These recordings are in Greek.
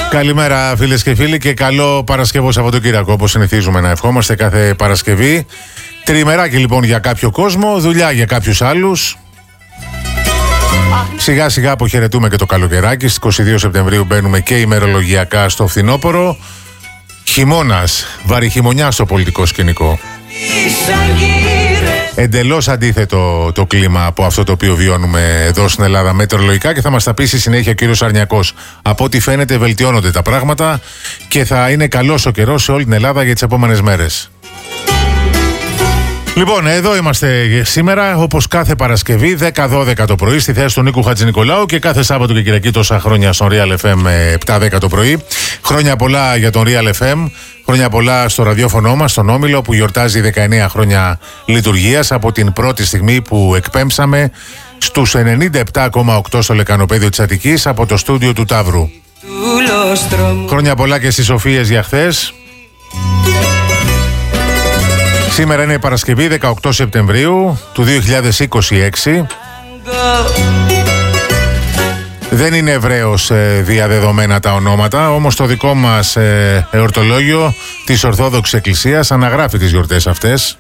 Καλημέρα φίλες και φίλοι και καλό Παρασκευό Σαββατοκύριακο, όπως συνηθίζουμε να ευχόμαστε κάθε Παρασκευή. Τριημεράκι λοιπόν για κάποιο κόσμο, δουλειά για κάποιους άλλους. Σιγά σιγά αποχαιρετούμε και το καλοκαιράκι. Στις 22 Σεπτεμβρίου μπαίνουμε και ημερολογιακά στο φθινόπωρο. Χειμώνας, βαρυχημονιά στο πολιτικό σκηνικό. Εντελώς αντίθετο το κλίμα από αυτό το οποίο βιώνουμε εδώ στην Ελλάδα μετεωρολογικά, και θα μας τα πει στη συνέχεια ο κύριος Αρνιακός. Από ό,τι φαίνεται βελτιώνονται τα πράγματα και θα είναι καλός ο καιρός σε όλη την Ελλάδα για τις επόμενες μέρες. Λοιπόν, εδώ είμαστε σήμερα, όπως κάθε Παρασκευή, 10-12 το πρωί, στη θέση του Νίκου Χατζηνικολάου, και κάθε Σάββατο και Κυριακή τόσα χρόνια στον Real FM 7-10 το πρωί. Χρόνια πολλά για τον Real FM, χρόνια πολλά στο ραδιόφωνο μας, στον Όμιλο, που γιορτάζει 19 χρόνια λειτουργίας από την πρώτη στιγμή που εκπέμψαμε στους 97,8 στο Λεκανοπέδιο της Αττικής από το στούντιο του Ταύρου. Χρόνια πολλά και στις Σοφίες για χθες. Σήμερα είναι η Παρασκευή 18 Σεπτεμβρίου του 2026. Δεν είναι ευρέως διαδεδομένα τα ονόματα, όμως το δικό μας εορτολόγιο της Ορθόδοξης Εκκλησίας αναγράφει τις γιορτές αυτές.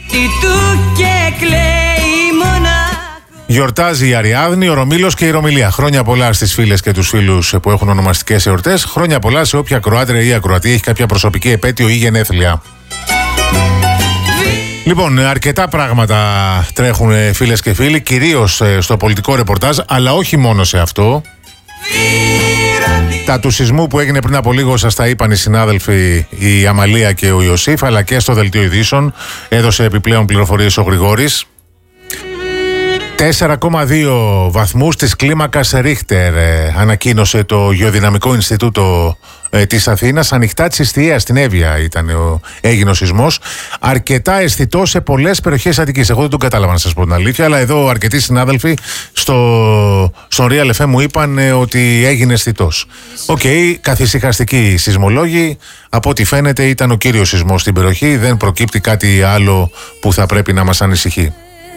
Γιορτάζει η Αριάδνη, ο Ρωμήλος και η Ρωμιλία. Χρόνια πολλά στις φίλες και τους φίλους που έχουν ονομαστικές εορτές. Χρόνια πολλά σε όποια Κροάτρια ή ακροατή έχει κάποια προσωπική επέτειο ή γενέθλια. Λοιπόν, αρκετά πράγματα τρέχουν φίλες και φίλοι, κυρίως στο πολιτικό ρεπορτάζ, αλλά όχι μόνο σε αυτό. Τα του σεισμού που έγινε πριν από λίγο σας τα είπαν οι συνάδελφοι η Αμαλία και ο Ιωσήφ, αλλά και στο Δελτίο Ειδήσεων έδωσε επιπλέον πληροφορίες ο Γρηγόρης. 4,2 βαθμούς της κλίμακας Ρίχτερ ανακοίνωσε το Γεωδυναμικό Ινστιτούτο της Αθήνας. Ανοιχτά της Ιστιαίας στην Εύβοια έγινε ο σεισμός. Αρκετά αισθητό σε πολλές περιοχές Αττικής. Εγώ δεν τον κατάλαβα, να σας πω την αλήθεια, αλλά εδώ αρκετοί συνάδελφοι στον Real FM μου είπαν ότι έγινε αισθητός. Καθησυχαστικοί σεισμολόγοι. Από ό,τι φαίνεται ήταν ο κύριος σεισμός στην περιοχή. Δεν προκύπτει κάτι άλλο που θα πρέπει να μας ανησυχεί.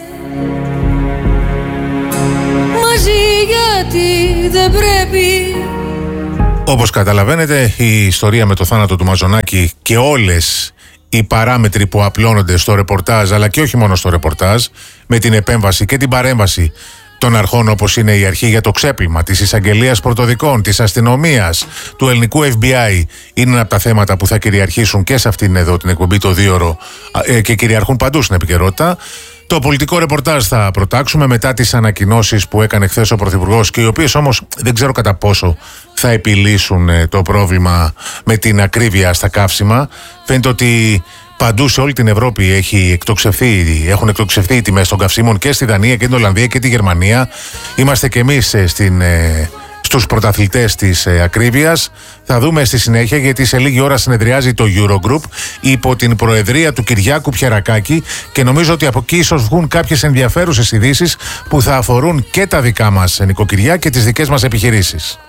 Δεν πρέπει. Όπως καταλαβαίνετε, η ιστορία με το θάνατο του Μαζονάκη και όλες οι παράμετροι που απλώνονται στο ρεπορτάζ, αλλά και όχι μόνο στο ρεπορτάζ, με την επέμβαση και την παρέμβαση των αρχών, όπως είναι η αρχή για το ξέπλυμα, της εισαγγελίας πρωτοδικών, της αστυνομίας, του ελληνικού FBI, είναι ένα από τα θέματα που θα κυριαρχήσουν και σε αυτήν εδώ την εκπομπή το 2ωρο και κυριαρχούν παντού στην επικαιρότητα. Το πολιτικό ρεπορτάζ θα προτάξουμε μετά τις ανακοινώσεις που έκανε χθες ο Πρωθυπουργός, και οι οποίες όμως δεν ξέρω κατά πόσο θα επιλύσουν το πρόβλημα με την ακρίβεια στα καύσιμα. Φαίνεται ότι παντού σε όλη την Ευρώπη έχουν εκτοξευθεί οι τιμές των καυσίμων, και στη Δανία και την Ολλανδία και τη Γερμανία. Είμαστε και εμείς στους πρωταθλητές της ακρίβειας. Θα δούμε στη συνέχεια, γιατί σε λίγη ώρα συνεδριάζει το Eurogroup υπό την προεδρία του Κυριάκου Πιερακάκη, και νομίζω ότι από εκεί ίσως βγουν κάποιες ενδιαφέρουσες ειδήσεις που θα αφορούν και τα δικά μας νοικοκυριά και τις δικές μας επιχειρήσεις.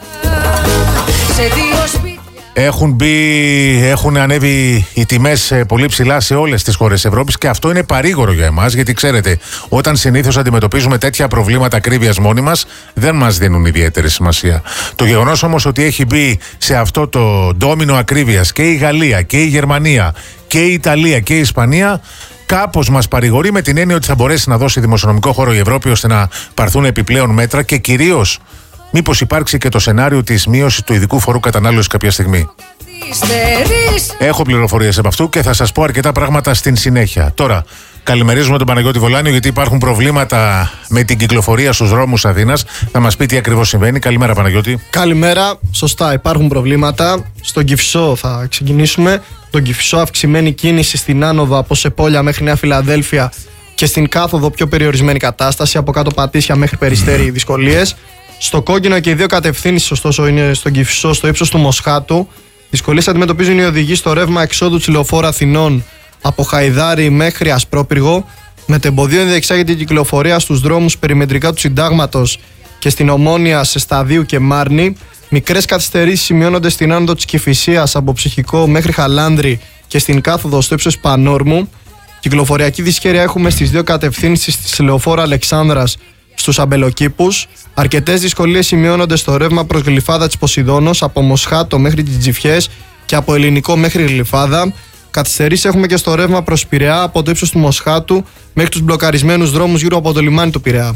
Έχουν ανέβει οι τιμές πολύ ψηλά σε όλες τις χώρες της Ευρώπης, και αυτό είναι παρήγορο για εμάς, γιατί ξέρετε, όταν συνήθως αντιμετωπίζουμε τέτοια προβλήματα ακρίβειας μόνοι μας, δεν μας δίνουν ιδιαίτερη σημασία. Το γεγονός όμως ότι έχει μπει σε αυτό το ντόμινο ακρίβειας και η Γαλλία και η Γερμανία και η Ιταλία και η Ισπανία, κάπως μας παρηγορεί, με την έννοια ότι θα μπορέσει να δώσει δημοσιονομικό χώρο η Ευρώπη ώστε να πάρθουν επιπλέον μέτρα, και κυρίως μήπως υπάρξει και το σενάριο της μείωσης του ειδικού φορού κατανάλωσης κάποια στιγμή. Έχω πληροφορίες από αυτού και θα σας πω αρκετά πράγματα στην συνέχεια. Τώρα, καλημερίζουμε τον Παναγιώτη Βολάνιο, γιατί υπάρχουν προβλήματα με την κυκλοφορία στους δρόμους Αθήνας. Θα μας πει τι ακριβώς συμβαίνει. Καλημέρα, Παναγιώτη. Καλημέρα. Σωστά, υπάρχουν προβλήματα. Στον Κηφισό θα ξεκινήσουμε. Στον Κηφισό αυξημένη κίνηση στην άνοδο από Σεπόλια μέχρι Νέα Φιλαδέλφια, και στην κάθοδο πιο περιορισμένη κατάσταση από κάτω Πατήσια μέχρι Περιστέρι δυσκολίες. Στο κόκκινο και οι δύο κατευθύνσεις, ωστόσο, είναι στον Κηφισό, στο ύψος του Μοσχάτου. Δυσκολίες αντιμετωπίζουν οι οδηγοί στο ρεύμα εξόδου της Λεωφόρου Αθηνών από Χαϊδάρι μέχρι Ασπρόπυργο. Μετεμποδίων διεξάγεται η κυκλοφορία στους δρόμους περιμετρικά του Συντάγματος και στην Ομόνια σε Σταδίου και Μάρνη. Μικρές καθυστερήσεις σημειώνονται στην άνοδο της Κηφισίας από Ψυχικό μέχρι Χαλάνδρη και στην κάθοδο στο ύψος Πανόρμου. Κυκλοφοριακή δυσχέρεια έχουμε στις δύο κατευθύνσεις της Λεωφόρου Αλεξάνδρας στους αμπελοκήπους. Αρκετές δυσκολίες σημειώνονται στο ρεύμα προς Γλυφάδα της Ποσειδώνος, από Μοσχάτο μέχρι τις Τζιφιές και από Ελληνικό μέχρι Γλυφάδα. Καθυστερήσεις έχουμε και στο ρεύμα προς Πειραιά, από το ίψος του Μοσχάτου μέχρι τους μπλοκαρισμένους δρόμους γύρω από το λιμάνι του Πειραιά.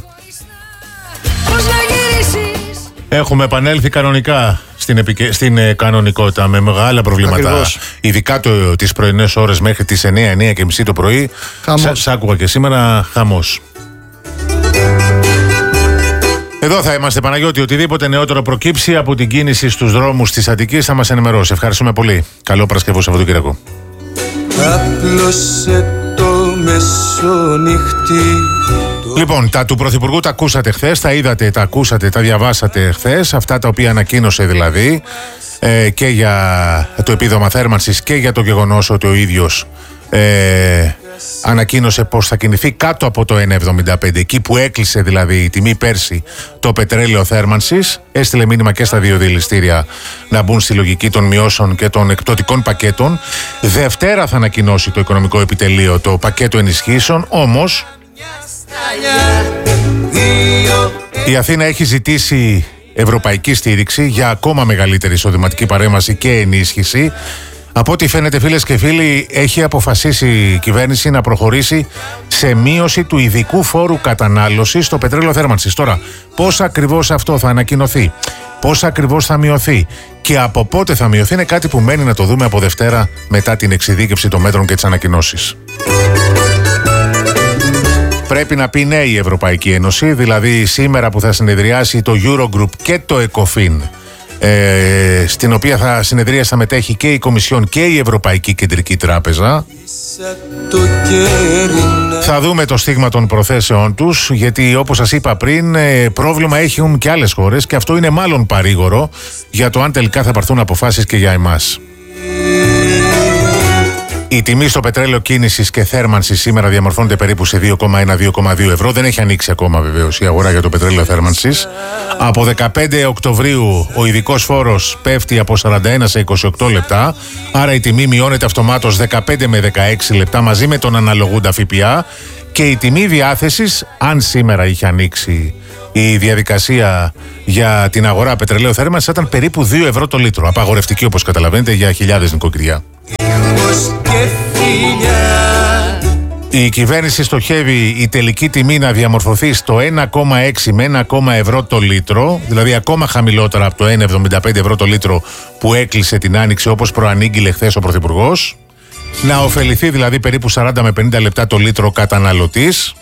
Έχουμε επανέλθει κανονικά στην κανονικότητα με μεγάλα προβλήματα. Ακριβώς. Ειδικά τις πρωινές ώρες μέχρι τις 9-9:30 το πρωί. Σ' άκουγα και σήμερα, χαμός. Εδώ θα είμαστε, Παναγιώτη. Οτιδήποτε νεότερο προκύψει από την κίνηση στους δρόμους της Αττικής θα μας ενημερώσει. Ευχαριστούμε πολύ. Καλό Παρασκευό Σαββατοκύριακο. Το μεσονύχτη. Λοιπόν, τα του Πρωθυπουργού τα ακούσατε χθες, τα είδατε, τα ακούσατε, τα διαβάσατε χθες. Αυτά τα οποία ανακοίνωσε δηλαδή και για το επίδομα θέρμανσης και για το γεγονός ότι ο ίδιος ανακοίνωσε πως θα κινηθεί κάτω από το 1,75, εκεί που έκλεισε δηλαδή η τιμή πέρσι το πετρέλαιο θέρμανσης. Έστειλε μήνυμα και στα δύο διελιστήρια να μπουν στη λογική των μειώσεων και των εκπτωτικών πακέτων. Δευτέρα θα ανακοινώσει το Οικονομικό Επιτελείο το πακέτο ενισχύσεων, όμως η Αθήνα έχει ζητήσει ευρωπαϊκή στήριξη για ακόμα μεγαλύτερη εισοδηματική παρέμβαση και ενίσχυση. Από ό,τι φαίνεται, φίλες και φίλοι, έχει αποφασίσει η κυβέρνηση να προχωρήσει σε μείωση του ειδικού φόρου κατανάλωσης στο πετρέλαιο θέρμανσης. Τώρα, πώς ακριβώς αυτό θα ανακοινωθεί, πώς ακριβώς θα μειωθεί και από πότε θα μειωθεί είναι κάτι που μένει να το δούμε από Δευτέρα μετά την εξειδίκευση των μέτρων και τις ανακοινώσεις. Πρέπει να πει ναι η Ευρωπαϊκή Ένωση, δηλαδή σήμερα που θα συνεδριάσει το Eurogroup και το ECOFIN, στην οποία θα μετέχει και η Κομισιόν και η Ευρωπαϊκή Κεντρική Τράπεζα. Θα δούμε το στίγμα των προθέσεών τους, γιατί όπως σας είπα πριν, πρόβλημα έχουν και άλλες χώρες και αυτό είναι μάλλον παρήγορο για το αν τελικά θα πάρθουν αποφάσεις και για εμάς. Η τιμή στο πετρέλαιο κίνησης και θέρμανσης σήμερα διαμορφώνεται περίπου σε 2,1-2,2 ευρώ. Δεν έχει ανοίξει ακόμα βεβαίως η αγορά για το πετρέλαιο θέρμανσης. Από 15 Οκτωβρίου ο ειδικός φόρος πέφτει από 41 σε 28 λεπτά. Άρα η τιμή μειώνεται αυτομάτως 15 με 16 λεπτά μαζί με τον αναλογούντα ΦΠΑ. Και η τιμή διάθεσης, αν σήμερα είχε ανοίξει η διαδικασία για την αγορά πετρελαίου θέρμανσης, ήταν περίπου 2 ευρώ το λίτρο. Απαγορευτική, όπως καταλαβαίνετε, για χιλιάδες νοικοκυριά. Η κυβέρνηση στοχεύει η τελική τιμή να διαμορφωθεί στο 1,6 με 1 ευρώ το λίτρο, δηλαδή ακόμα χαμηλότερα από το 1,75 ευρώ το λίτρο που έκλεισε την άνοιξη, όπως προανήγγειλε χθες ο Πρωθυπουργός. Να ωφεληθεί δηλαδή περίπου 40 με 50 λεπτά το λίτρο καταναλωτής.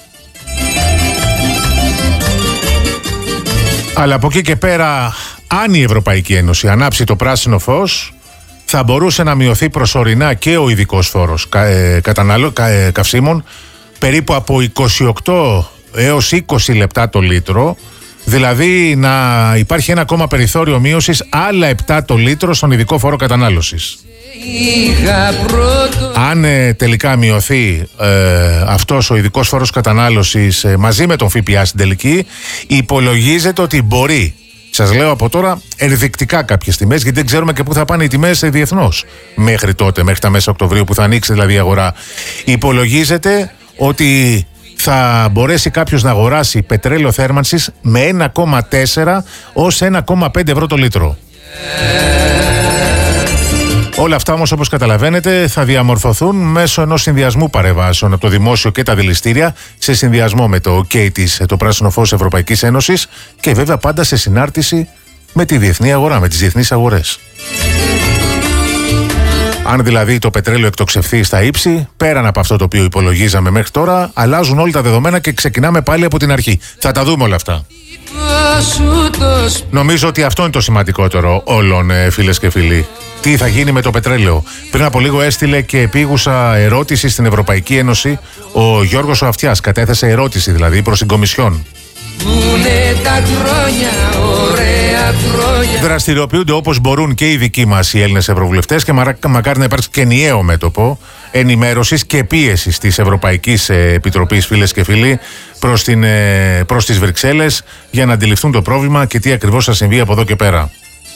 Αλλά από εκεί και πέρα, αν η Ευρωπαϊκή Ένωση ανάψει το πράσινο φως, θα μπορούσε να μειωθεί προσωρινά και ο ειδικός φόρος καυσίμων περίπου από 28 έως 20 λεπτά το λίτρο, δηλαδή να υπάρχει ένα ακόμα περιθώριο μείωσης άλλα 7 το λίτρο στον ειδικό φόρο κατανάλωσης. Αν τελικά μειωθεί αυτός ο ειδικός φόρος κατανάλωσης μαζί με τον ΦΠΑ στην τελική, υπολογίζεται ότι μπορεί, σας λέω από τώρα, ενδεικτικά κάποιες τιμές, γιατί δεν ξέρουμε και πού θα πάνε οι τιμές διεθνώς μέχρι τότε, μέχρι τα μέσα Οκτωβρίου που θα ανοίξει δηλαδή η αγορά. Υπολογίζεται ότι θα μπορέσει κάποιος να αγοράσει πετρέλαιο θέρμανσης με 1,4 ως 1,5 ευρώ το λίτρο. Όλα αυτά όμως, όπως καταλαβαίνετε, θα διαμορφωθούν μέσω ενός συνδυασμού παρεμβάσεων από το δημόσιο και τα δηληστήρια, σε συνδυασμό με το OK της, το πράσινο φως Ευρωπαϊκής Ένωσης, και βέβαια πάντα σε συνάρτηση με τη διεθνή αγορά, με τις διεθνείς αγορές. Αν δηλαδή το πετρέλαιο εκτοξευθεί στα ύψη, πέραν από αυτό το οποίο υπολογίζαμε μέχρι τώρα, αλλάζουν όλα τα δεδομένα και ξεκινάμε πάλι από την αρχή. Θα τα δούμε όλα αυτά. Νομίζω ότι αυτό είναι το σημαντικότερο όλων, φίλες και φίλοι. Τι θα γίνει με το πετρέλαιο. Πριν από λίγο έστειλε και επίγουσα ερώτηση στην Ευρωπαϊκή Ένωση ο Γιώργος ο Αυτιάς. Κατέθεσε ερώτηση δηλαδή προς την Κομισιόν. Δραστηριοποιούνται όπως μπορούν και οι δικοί μας οι Έλληνες ευρωβουλευτές και μακάρι να υπάρξει και ενιαίο μέτωπο ενημέρωσης και πίεσης της Ευρωπαϊκής Επιτροπής, φίλες και φίλοι, προς τις Βρυξέλλες, για να αντιληφθούν το πρόβλημα και τι ακριβώς θα συμβεί από εδώ και πέρα.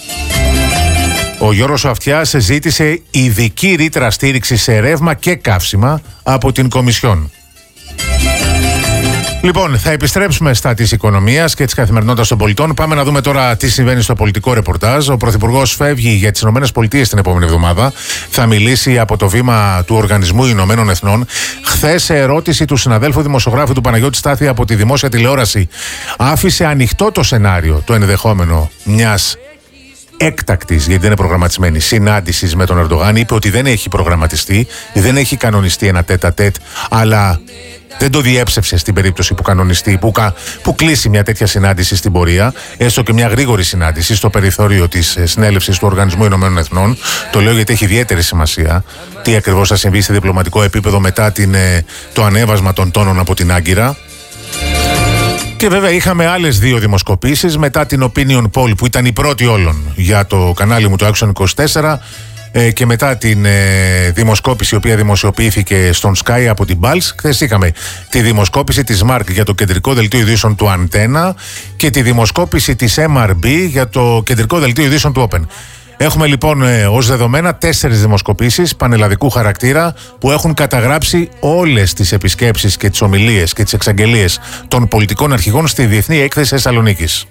Ο Γιώργος Αυτιάς ζήτησε ειδική ρήτρα στήριξη σε ρεύμα και καύσιμα από την Κομισιόν. Λοιπόν, θα επιστρέψουμε στα της οικονομίας και της καθημερινότητας των πολιτών. Πάμε να δούμε τώρα τι συμβαίνει στο πολιτικό ρεπορτάζ. Ο Πρωθυπουργός φεύγει για τις ΗΠΑ την επόμενη εβδομάδα. Θα μιλήσει από το βήμα του Οργανισμού Ηνωμένων Εθνών. Χθες, σε ερώτηση του συναδέλφου δημοσιογράφου του Παναγιώτη Στάθη από τη δημόσια τηλεόραση, άφησε ανοιχτό το σενάριο, το ενδεχόμενο μιας έκτακτης, γιατί δεν είναι προγραμματισμένη, συνάντησης με τον Ερντογάν. Είπε ότι δεν έχει προγραμματιστεί, δεν έχει κανονιστεί ένα τέτα-τέτ, αλλά δεν το διέψευσε στην περίπτωση που κανονιστεί, που κλείσει μια τέτοια συνάντηση στην πορεία, έστω και μια γρήγορη συνάντηση στο περιθώριο της συνέλευσης του Οργανισμού Ηνωμένων Εθνών. Το λέω γιατί έχει ιδιαίτερη σημασία τι ακριβώς θα συμβεί σε διπλωματικό επίπεδο μετά το ανέβασμα των τόνων από την Άγκυρα. Και βέβαια είχαμε άλλες δύο δημοσκοπήσεις μετά την Opinion Poll, που ήταν η πρώτη όλων για το κανάλι μου, το Action 24, και μετά την δημοσκόπηση η οποία δημοσιοποιήθηκε στον Sky από την Pulse. Χθες είχαμε τη δημοσκόπηση της Mark για το κεντρικό δελτίο ειδήσεων του Antenna και τη δημοσκόπηση της MRB για το κεντρικό δελτίο ειδήσεων του Open. Έχουμε λοιπόν ως δεδομένα 4 δημοσκοπήσεις πανελλαδικού χαρακτήρα που έχουν καταγράψει όλες τις επισκέψεις και τις ομιλίες και τις εξαγγελίες των πολιτικών αρχηγών στη Διεθνή Έκθεση Θεσσαλονίκης.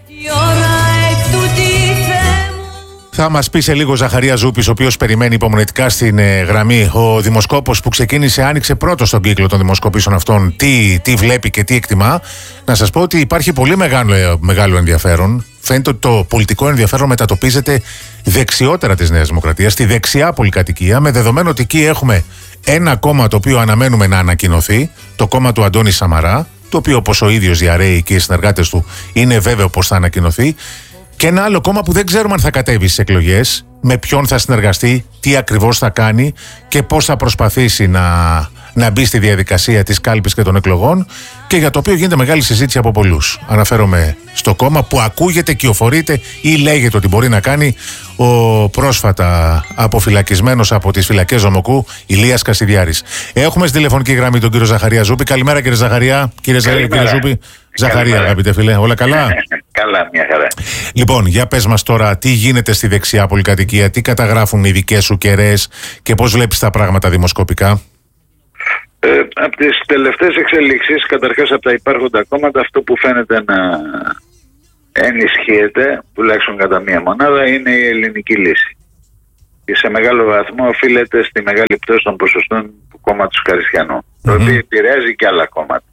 Θα μας πει σε λίγο Ζαχαρία Ζούπης, ο οποίος περιμένει υπομονετικά στην γραμμή. Ο δημοσκόπος που άνοιξε πρώτο στον κύκλο των δημοσκοπήσεων αυτών, τι βλέπει και τι εκτιμά. Να σας πω ότι υπάρχει πολύ μεγάλο ενδιαφέρον. Φαίνεται ότι το πολιτικό ενδιαφέρον μετατοπίζεται δεξιότερα της Νέας Δημοκρατίας, στη δεξιά πολυκατοικία, με δεδομένο ότι εκεί έχουμε ένα κόμμα το οποίο αναμένουμε να ανακοινωθεί, το κόμμα του Αντώνη Σαμαρά, το οποίο, όπως ο ίδιος διαρρέει και οι συνεργάτες του, είναι βέβαιο πως θα ανακοινωθεί. Και ένα άλλο κόμμα που δεν ξέρουμε αν θα κατέβει στις εκλογές, με ποιον θα συνεργαστεί, τι ακριβώς θα κάνει και πώς θα προσπαθήσει να μπει στη διαδικασία της κάλπης και των εκλογών, και για το οποίο γίνεται μεγάλη συζήτηση από πολλούς. Αναφέρομαι στο κόμμα που ακούγεται, κυοφορείται ή λέγεται ότι μπορεί να κάνει ο πρόσφατα αποφυλακισμένος από τις φυλακές Ζωμοκού Ηλίας Κασιδιάρης. Έχουμε στη τηλεφωνική γραμμή τον κύριο Ζαχαρία Ζούπη. Καλημέρα κύριε Ζαχαρία. Κύριε Ζούπη. Ζαχαρία, αγαπητέ φίλε, όλα καλά? Καλά, μια χαρά. Λοιπόν, για πες μας τώρα τι γίνεται στη δεξιά πολυκατοικία, τι καταγράφουν οι δικές σου κεραίες και πώς βλέπεις τα πράγματα δημοσκοπικά. Από τις τελευταίες εξελίξεις, καταρχάς από τα υπάρχοντα κόμματα, αυτό που φαίνεται να ενισχύεται, τουλάχιστον κατά μία μονάδα, είναι η ελληνική λύση. Και σε μεγάλο βαθμό οφείλεται στη μεγάλη πτώση των ποσοστών του κόμματος Καριστιανού, το οποίο επηρεάζει και άλλα κόμματα.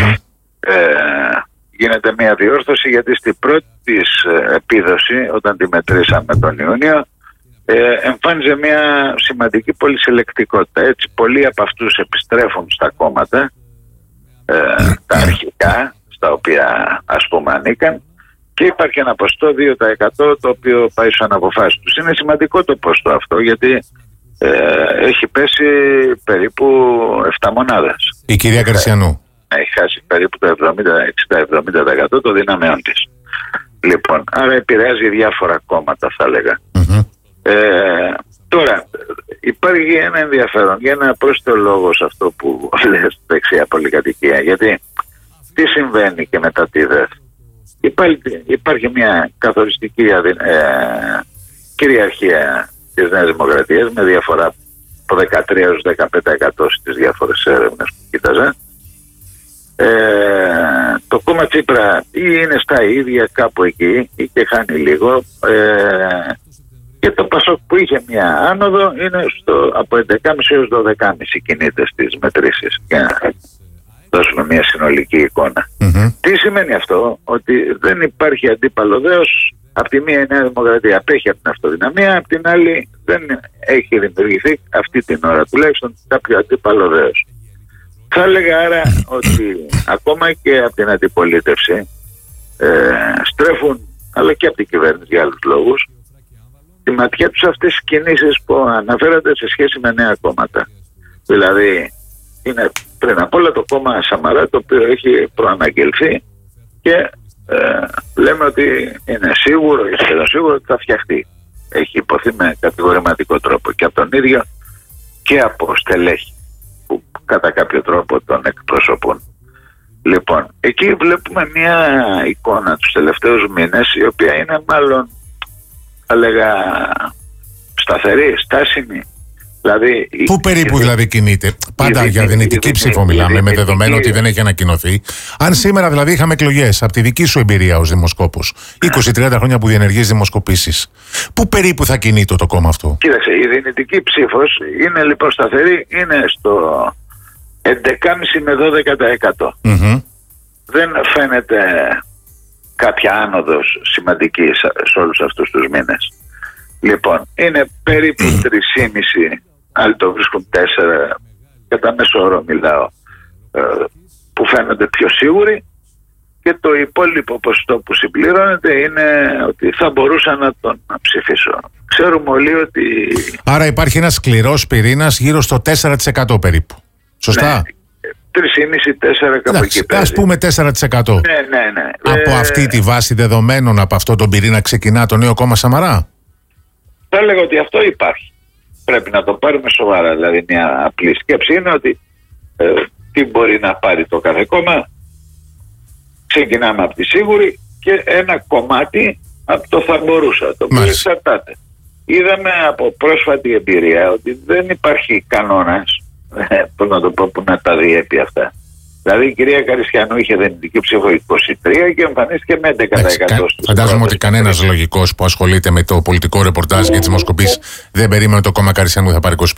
Γίνεται μια διόρθωση, γιατί στην πρώτη της επίδοση, όταν τη μετρήσαμε τον Ιούνιο, εμφάνιζε μια σημαντική πολυσελεκτικότητα. Έτσι, πολλοί από αυτούς επιστρέφουν στα κόμματα τα αρχικά, στα οποία ας πούμε ανήκαν, και υπάρχει ένα ποσοστό 2% το οποίο πάει σαν αποφάσεις τους. Είναι σημαντικό το ποσοστό αυτό, γιατί έχει πέσει περίπου 7 μονάδες. Η κυρία Καριστιανού έχει χάσει περίπου το 60-70% των δυναμεών της. Λοιπόν, άρα επηρεάζει διάφορα κόμματα, θα έλεγα. Τώρα, υπάρχει ένα ενδιαφέρον για ένα πρόσθετο λόγο σε αυτό που λες, δεξιά πολυκατοικία. Γιατί τι συμβαίνει και μετά τη ΔΕΘ? Υπάρχει μια καθοριστική κυριαρχία της Νέας Δημοκρατίας, με διαφορά από 13-15% στις διάφορες έρευνες που κοίταζα. Το κόμμα Τσίπρα ή είναι στα ίδια κάπου εκεί ή και χάνει λίγο, και το ΠΑΣΟΚ που είχε μια άνοδο είναι από 11,5 έως 12,5 κινείται στις μετρήσεις, για να δώσουμε μια συνολική εικόνα. Τι σημαίνει αυτό? Ότι δεν υπάρχει αντίπαλο δέος. Απ' τη μία η Νέα Δημοκρατία απέχει από την αυτοδυναμία, απ' την άλλη δεν έχει δημιουργηθεί αυτή την ώρα τουλάχιστον κάποιο αντίπαλο δέος. Θα έλεγα άρα ότι ακόμα και από την αντιπολίτευση στρέφουν, αλλά και από την κυβέρνηση για άλλους λόγους, τη ματιά τους αυτές τις κινήσεις που αναφέρονται σε σχέση με νέα κόμματα. Δηλαδή είναι πριν απ' όλα το κόμμα Σαμαρά, το οποίο έχει προαναγγελθεί και λέμε ότι είναι σίγουρο, σχεδόν σίγουρο, ότι θα φτιαχτεί. Έχει υποθεί με κατηγορηματικό τρόπο και από τον ίδιο και από στελέχη που κατά κάποιο τρόπο τον εκπροσωπούν. Λοιπόν, εκεί βλέπουμε μια εικόνα τους τελευταίους μήνες, η οποία είναι μάλλον, θα λέγα, σταθερή, στάσιμη. Δηλαδή, Πού περίπου δηλαδή κινείται? Πάντα για δυνητική ψήφο μιλάμε, με δεδομένο ότι δεν έχει ανακοινωθεί. Αν σήμερα δηλαδή είχαμε εκλογές, από τη δική σου εμπειρία ως δημοσκόπος, 20-30 χρόνια που διενεργείς δημοσκοπήσεις, πού περίπου θα κινείται το κόμμα αυτό? Κοίταξε, η δυνητική ψήφος είναι λοιπόν σταθερή, είναι στο 11,5 με 12%. Δεν φαίνεται κάποια άνοδος σημαντική σε όλους αυτούς τους μήνες. Λοιπόν, είναι περίπου 3,5, άλλοι το βρίσκουν 4, κατά μέσο όρο μιλάω, που φαίνονται πιο σίγουροι, και το υπόλοιπο ποσοστό που συμπληρώνεται είναι ότι θα μπορούσα να τον ψηφίσω. Ξέρουμε όλοι ότι... Άρα υπάρχει ένας σκληρός πυρήνας γύρω στο 4% περίπου. Σωστά? Ναι, 3,5-4 κάπου εκεί πέρα. Ας πούμε 4%. Ναι. Από αυτή τη βάση δεδομένων, από αυτό τον πυρήνα ξεκινά το νέο κόμμα Σαμαρά. Θα έλεγα ότι αυτό υπάρχει. Πρέπει να το πάρουμε σοβαρά. Δηλαδή μια απλή σκέψη είναι ότι τι μπορεί να πάρει το κάθε κόμμα. Ξεκινάμε από τη σίγουρη και ένα κομμάτι από το θα μπορούσα, το οποίο εξαρτάται. Είδαμε από πρόσφατη εμπειρία ότι δεν υπάρχει κανόνας, πώς να το πω, που να τα διέπει αυτά. Δηλαδή η κυρία Καριστιανού είχε δυνητική ψήφο 23 και εμφανίστηκε με 11%. Φαντάζομαι ότι κανένας λογικός που ασχολείται με το πολιτικό ρεπορτάζ και τις δημοσκοπήσεις δεν περίμενε το κόμμα Καριστιανού θα πάρει 25%.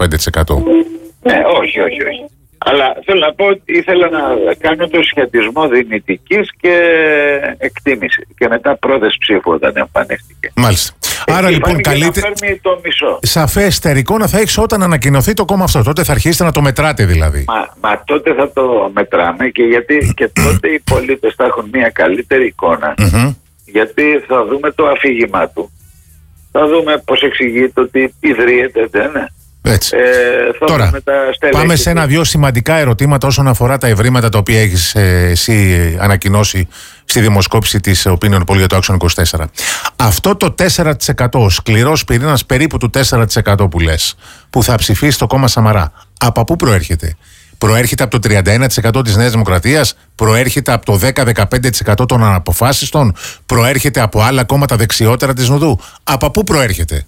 Ναι, όχι. Αλλά θέλω να πω ότι ήθελα να κάνω το σχετισμό δυνητικής και εκτίμηση. Και μετά πρώτες ψήφου όταν εμφανίστηκε. Μάλιστα. Άρα λοιπόν καλύτερα. Σαφέστερη εικόνα θα έχεις όταν ανακοινωθεί το κόμμα αυτό. Τότε θα αρχίσετε να το μετράτε δηλαδή. Μα τότε θα το μετράμε και γιατί και τότε οι πολίτες θα έχουν μια καλύτερη εικόνα. Γιατί θα δούμε το αφήγημά του. Θα δούμε πώς εξηγείται ότι ιδρύεται, δεν είναι. Έτσι. Τώρα, πάμε σε ένα-δυο σημαντικά ερωτήματα όσον αφορά τα ευρήματα τα οποία έχεις εσύ ανακοινώσει στη δημοσκόπηση της Opinion Poll για το Action 24. Αυτό το 4%, ο σκληρός πυρήνας περίπου του 4% που λες, που θα ψηφίσει το κόμμα Σαμαρά, από πού προέρχεται? Προέρχεται από το 31% της Νέας Δημοκρατίας, προέρχεται από το 10-15% των αναποφάσιστων, προέρχεται από άλλα κόμματα δεξιότερα της Νουδού? Από πού προέρχεται?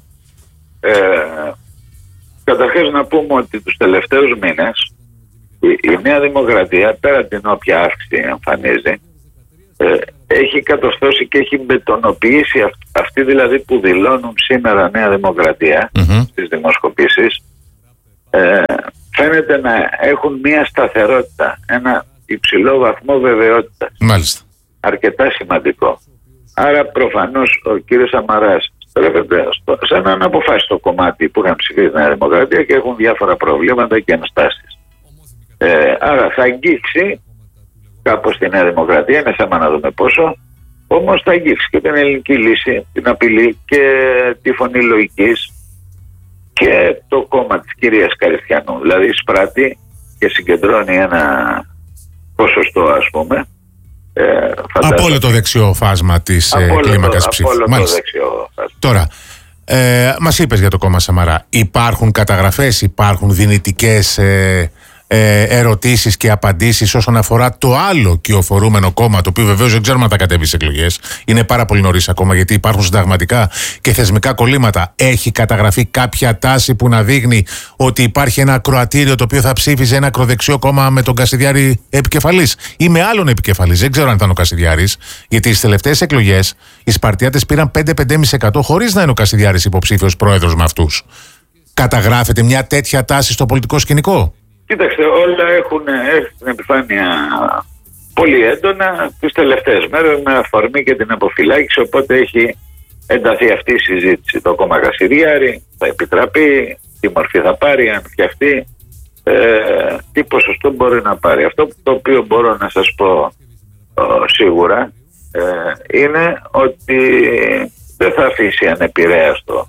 Καταρχάς να πούμε ότι τους τελευταίους μήνες η Νέα Δημοκρατία, πέρα την όποια αύξηση εμφανίζει, έχει κατορθώσει και έχει μπετονοποιήσει αυτοί δηλαδή που δηλώνουν σήμερα Νέα Δημοκρατία στις δημοσκοπήσεις, φαίνεται να έχουν μια σταθερότητα, ένα υψηλό βαθμό βεβαιότητας. Μάλιστα. Αρκετά σημαντικό. Άρα προφανώς ο κύριος Σαμαράς στρέφεται σε έναν αποφάσιστο κομμάτι που είχαν ψηφίσει Νέα Δημοκρατία και έχουν διάφορα προβλήματα και ενστάσεις. Άρα θα αγγίξει κάπως τη Νέα Δημοκρατία, είναι θέμα να δούμε πόσο, όμως θα αγγίξει και την ελληνική λύση, την απειλή και τη φωνή λογικής και το κόμμα της κυρίας Καριστιανού. Δηλαδή εισπράττει και συγκεντρώνει ένα ποσοστό, ας πούμε. Από όλο το δεξιό φάσμα της κλίμακας ψήφου. Τώρα, μας είπες για το κόμμα Σαμαρά. Υπάρχουν καταγραφές, υπάρχουν δυνητικές ερωτήσεις και απαντήσεις όσον αφορά το άλλο κυοφορούμενο κόμμα, το οποίο βεβαίως δεν ξέρουμε αν θα κατέβει στις εκλογές. Είναι πάρα πολύ νωρίς ακόμα, γιατί υπάρχουν συνταγματικά και θεσμικά κολλήματα. Έχει καταγραφεί κάποια τάση που να δείχνει ότι υπάρχει ένα ακροατήριο το οποίο θα ψήφιζε ένα ακροδεξιό κόμμα με τον Κασιδιάρη επικεφαλής ή με άλλον επικεφαλής? Δεν ξέρω αν ήταν ο Κασιδιάρης, γιατί στις τελευταίες εκλογές οι Σπαρτιάτες πήραν 5-5,5% χωρίς να είναι ο Κασιδιάρης υποψήφιος πρόεδρος με αυτούς. Καταγράφεται μια τέτοια τάση στο πολιτικό σκηνικό? Κοίταξτε, όλα έχουν την επιφάνεια πολύ έντονα τις τελευταίες μέρες με αφορμή και την αποφυλάκηση, οπότε έχει ενταθεί αυτή η συζήτηση. Το κόμμα Κασιδιάρη θα επιτραπεί, τι μορφή θα πάρει, αν φτιαχτεί, τι ποσοστό μπορεί να πάρει. Αυτό το οποίο μπορώ να σας πω σίγουρα είναι ότι δεν θα αφήσει ανεπηρέαστο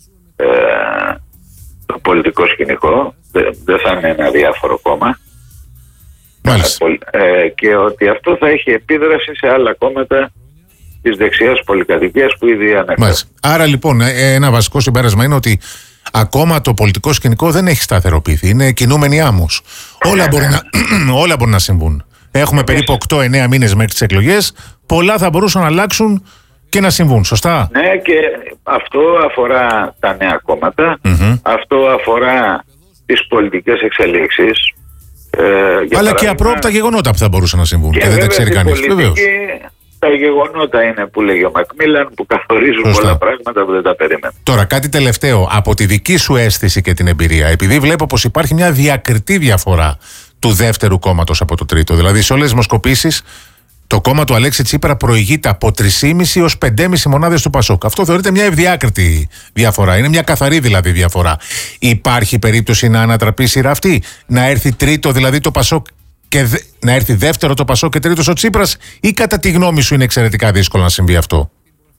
το πολιτικό σκηνικό, δεν θα είναι ένα διάφορο κόμμα. Και ότι αυτό θα έχει επίδραση σε άλλα κόμματα της δεξιάς πολυκατοικίας που ήδη ανέφερα. Άρα λοιπόν ένα βασικό συμπέρασμα είναι ότι ακόμα το πολιτικό σκηνικό δεν έχει σταθεροποιηθεί, είναι κινούμενη άμμος. Όλα μπορούν να συμβούν. Έχουμε περίπου 8-9 μήνες μέχρι τις εκλογές, πολλά θα μπορούσαν να αλλάξουν και να συμβούν, σωστά? Ναι, και αυτό αφορά τα νέα κόμματα, αυτό αφορά τις πολιτικές εξελίξεις. Αλλά και απρόοπτα γεγονότα που θα μπορούσαν να συμβούν και δεν τα ξέρει κανείς. Τα γεγονότα είναι που λέγει ο Μακμίλαν, που καθορίζουν πολλά πράγματα που δεν τα περίμενα. Τώρα κάτι τελευταίο από τη δική σου αίσθηση και την εμπειρία, επειδή βλέπω πως υπάρχει μια διακριτή διαφορά του δεύτερου κόμματος από το τρίτο. Δηλαδή σε όλες τις δημοσκοπήσεις το κόμμα του Αλέξη Τσίπρα προηγείται από 3,5 ως 5,5 μονάδες του Πασόκ. Αυτό θεωρείται μια ευδιάκριτη διαφορά. Είναι μια καθαρή δηλαδή διαφορά. Υπάρχει περίπτωση να ανατραπεί η σειρά αυτή, να έρθει τρίτο δηλαδή το Πασόκ και να έρθει δεύτερο το Πασόκ και τρίτος ο Τσίπρας, ή κατά τη γνώμη σου είναι εξαιρετικά δύσκολο να συμβεί αυτό?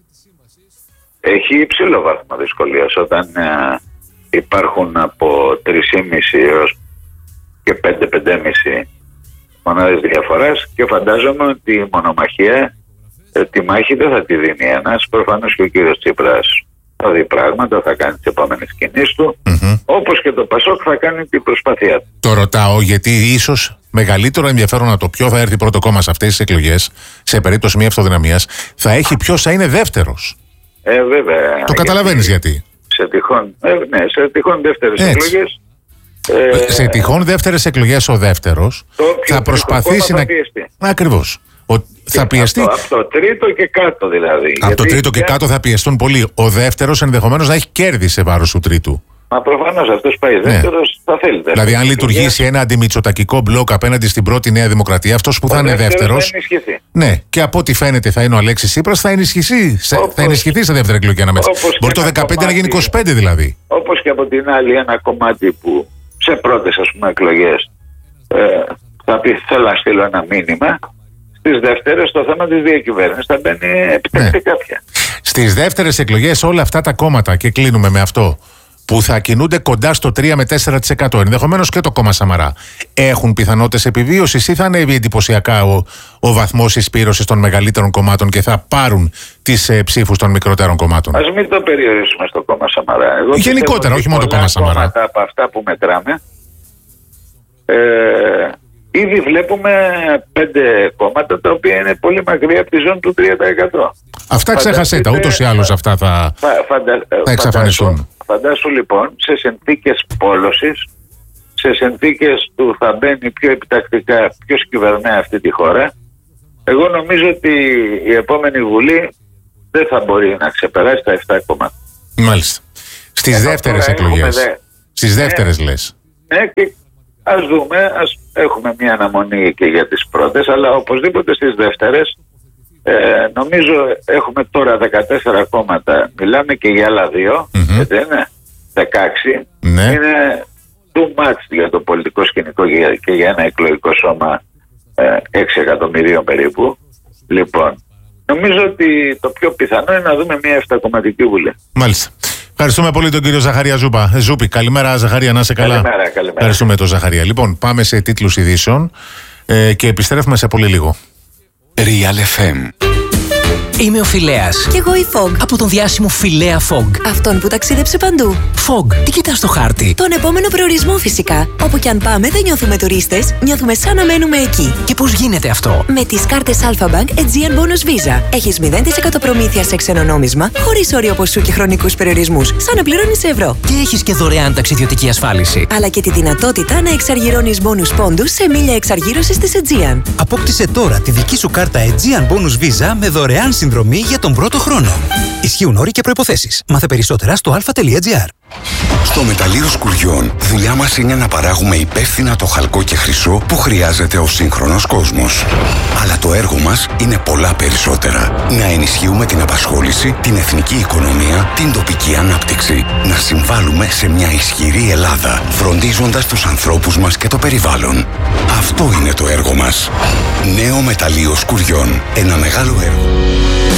Έχει υψηλό βαθμό δυσκολίας όταν υπάρχουν από 3,5 έως και 5-5,5 μονάδες διαφοράς, και φαντάζομαι ότι η μονομαχία, τη μάχη δεν θα τη δίνει ένας. Προφανώς και ο κύριος Τσίπρας θα δει πράγματα, θα κάνει τις επόμενες κινήσεις του, όπως και το Πασόκ θα κάνει την προσπάθειά του. Το ρωτάω γιατί ίσως μεγαλύτερο ενδιαφέρον να το ποιο θα έρθει πρώτο κόμμα σε αυτές τις εκλογές, σε περίπτωση μια αυτοδυναμίας, θα έχει ποιος θα είναι δεύτερος. Βέβαια. Το καταλαβαίνεις γιατί? Σε τυχόν δεύτερες εκλογές. Σε τυχόν δεύτερες εκλογές ο δεύτερος θα προσπαθήσει να... Ακριβώς. Θα πιεστεί. Από το τρίτο και κάτω δηλαδή. Από το τρίτο και κάτω θα πιεστούν πολύ. Ο δεύτερος ενδεχομένως να έχει κέρδη σε βάρος του τρίτου. Μα προφανώς αυτός πάει δεύτερος, θα θέλει δεύτερος. Δηλαδή, αν λειτουργήσει ένα αντιμητσοτακικό μπλοκ απέναντι στην πρώτη Νέα Δημοκρατία, αυτός που θα είναι δεύτερος. Ναι, και από ό,τι φαίνεται θα είναι ο Αλέξης Τσίπρας, θα ενισχυθεί σε δεύτερη εκλογική αναμέτρηση. Μπορεί το 15 να γίνει 25 δηλαδή. Όπως και από την άλλη, ένα κομμάτι που σε πρώτες εκλογές θα πει θέλω να στείλω ένα μήνυμα. Στις δεύτερες το θέμα της διακυβέρνησης θα μπαίνει επιτακτικά πια. Στις δεύτερες εκλογές όλα αυτά τα κόμματα, και κλείνουμε με αυτό, που θα κινούνται κοντά στο 3 με 4%, ενδεχομένως και το κόμμα Σαμαρά, έχουν πιθανότητες επιβίωσης ή θα ανέβει εντυπωσιακά ο βαθμός εισπύρωσης των μεγαλύτερων κομμάτων και θα πάρουν τις ψήφους των μικρότερων κομμάτων? Ας μην το περιορίσουμε στο κόμμα Σαμαρά. Γενικότερα, όχι μόνο το κόμμα Σαμαρά. Από αυτά που μετράμε, ήδη βλέπουμε 5 κόμματα τα οποία είναι πολύ μακριά από τη ζώνη του 3%. Αυτά ξέχασέ τα, ούτως ή άλλως αυτά θα εξαφανιστούν. Φαντάσου λοιπόν σε συνθήκες πόλωσης, σε συνθήκες του θα μπαίνει πιο επιτακτικά ποιος κυβερνάει αυτή τη χώρα. Εγώ νομίζω ότι η επόμενη Βουλή δεν θα μπορεί να ξεπεράσει τα 7 κόμματα. Μάλιστα. Στις δεύτερες εκλογές. Στις δεύτερες λες. Ναι, και ας δούμε, έχουμε μια αναμονή και για τις πρώτες, αλλά οπωσδήποτε στις δεύτερες νομίζω έχουμε τώρα 14 κόμματα, μιλάμε και για άλλα 2, έτσι είναι, 16, είναι too much για το πολιτικό σκηνικό και για ένα εκλογικό σώμα 6 εκατομμυρίων περίπου. Λοιπόν, νομίζω ότι το πιο πιθανό είναι να δούμε μια 7κομματική Βουλή. Μάλιστα. Ευχαριστούμε πολύ τον κύριο Ζαχαρία Ζούπη. Καλημέρα, Ζαχαρία, να είσαι καλά. Καλημέρα. Ευχαριστούμε τον Ζαχαρία. Λοιπόν, πάμε σε τίτλους ειδήσεων και επιστρέφουμε σε πολύ λίγο. Real FM. Είμαι ο Φιλέας. Κι εγώ η Fog. Από τον διάσημο Φιλέα Fog. Αυτόν που ταξίδεψε παντού. Fog, τι κοιτάς στο χάρτη? Τον επόμενο προορισμό φυσικά. Όπου κι αν πάμε δεν νιώθουμε τουρίστες, νιώθουμε σαν να μένουμε εκεί. Και πώς γίνεται αυτό? Με τις κάρτες Alpha Bank Aegean Bonus Visa. Έχεις 0% προμήθεια σε ξένο νόμισμα, χωρίς όριο ποσού και χρονικούς περιορισμούς, σαν να πληρώνεις σε ευρώ. Και έχεις και δωρεάν ταξιδιωτική ασφάλιση. Αλλά και τη δυνατότητα να εξαργυρώνεις bonus πόντους σε μίλια εξαργύρωσης της Aegean. Απόκτησε τώρα τη δική σου κάρτα Aegean Bonus Visa με δωρεάν συνδρομή για τον πρώτο χρόνο. Ισχύουν όροι και προϋποθέσεις. Μάθε περισσότερα στο alpha.gr. Στο Μεταλλείο Σκουριών, δουλειά μας είναι να παράγουμε υπεύθυνα το χαλκό και χρυσό που χρειάζεται ο σύγχρονος κόσμος. Αλλά το έργο μας είναι πολλά περισσότερα. Να ενισχύουμε την απασχόληση, την εθνική οικονομία, την τοπική ανάπτυξη. Να συμβάλλουμε σε μια ισχυρή Ελλάδα, φροντίζοντας τους ανθρώπους μας και το περιβάλλον. Αυτό είναι το έργο μας. Νέο Μεταλλείο Σκουριών. Ένα μεγάλο έργο.